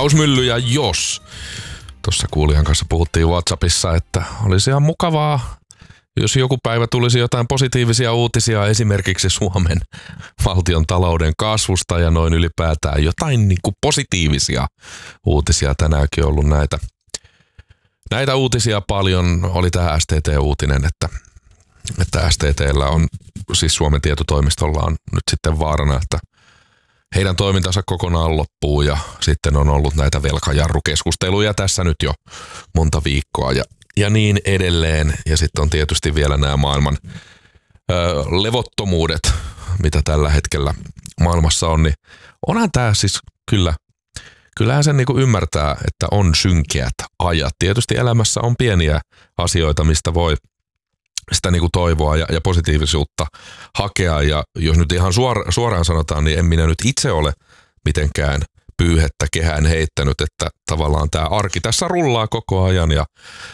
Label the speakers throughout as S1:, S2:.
S1: Varausmylly ja jos. Tuossa kuulijan kanssa puhuttiin WhatsAppissa, että olisi ihan mukavaa, jos joku päivä tulisi jotain positiivisia uutisia esimerkiksi Suomen valtion talouden kasvusta ja noin ylipäätään jotain niin kuin positiivisia uutisia. Tänäänkin on ollut näitä uutisia paljon. Oli tämä STT-uutinen, että STT:llä on, siis Suomen tietotoimistolla on nyt sitten vaarana, että heidän toimintansa kokonaan loppuu ja sitten on ollut näitä velkajarrukeskusteluja tässä nyt jo monta viikkoa ja niin edelleen. Ja sitten on tietysti vielä nämä maailman levottomuudet, mitä tällä hetkellä maailmassa on. Niin onhan tämä siis kyllähän sen niinku ymmärtää, että on synkeät ajat. Tietysti elämässä on pieniä asioita, mistä voi sitä niinku toivoa ja positiivisuutta hakea. Ja jos nyt ihan suoraan sanotaan, niin en minä nyt itse ole mitenkään pyyhettä kehään heittänyt, että tavallaan tämä arki tässä rullaa koko ajan ja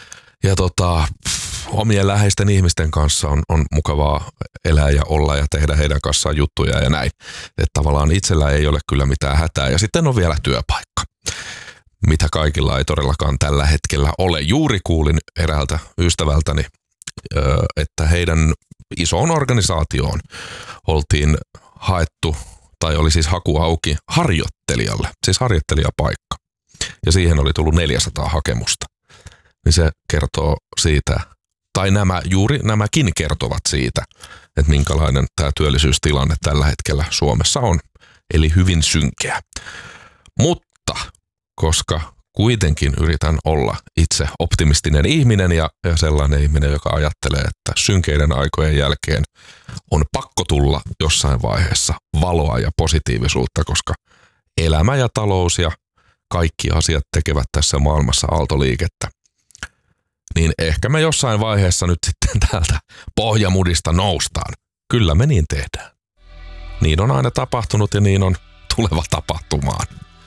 S1: omien läheisten ihmisten kanssa on mukavaa elää ja olla ja tehdä heidän kanssaan juttuja ja näin. Että tavallaan itsellä ei ole kyllä mitään hätää. Ja sitten on vielä työpaikka, mitä kaikilla ei todellakaan tällä hetkellä ole. Juuri kuulin eräältä ystävältäni, että heidän isoon organisaatioon oltiin haettu, tai oli siis haku auki harjoittelijalle, siis harjoittelijapaikka. Ja siihen oli tullut 400 hakemusta. Niin se kertoo siitä, tai nämäkin kertovat siitä, että minkälainen tämä työllisyystilanne tällä hetkellä Suomessa on. Eli hyvin synkeä. Mutta koska kuitenkin yritän olla itse optimistinen ihminen ja sellainen ihminen, joka ajattelee, että synkeiden aikojen jälkeen on pakko tulla jossain vaiheessa valoa ja positiivisuutta, koska elämä ja talous ja kaikki asiat tekevät tässä maailmassa aaltoliikettä. Niin ehkä me jossain vaiheessa nyt sitten täältä pohjamudista noustaan. Kyllä me niin tehdään. Niin on aina tapahtunut ja niin on tuleva tapahtumaan.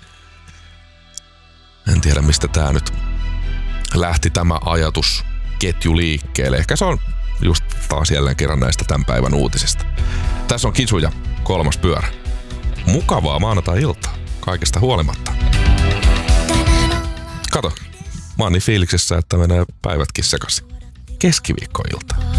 S1: En tiedä, mistä tämä nyt lähti tämä ajatusketju liikkeelle. Ehkä se on just taas jälleen kerran näistä tämän päivän uutisista. Tässä on Kisu ja kolmas pyörä. Mukavaa maanantai-iltaa kaikesta huolimatta. Kato, mä oon niin fiiliksissä, että menee päivätkin sekaisin. Keskiviikkoilta.